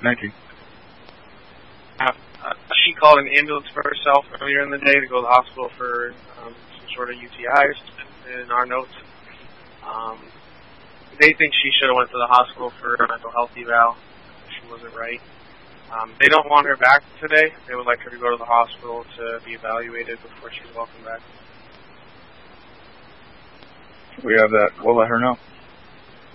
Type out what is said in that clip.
Thank you. She called an ambulance for herself earlier in the day to go to the hospital for some sort of UTIs in our notes. They think she should have went to the hospital for a mental health eval. She wasn't right. They don't want her back today. They would like her to go to the hospital to be evaluated before she's welcome back. We have that. We'll let her know.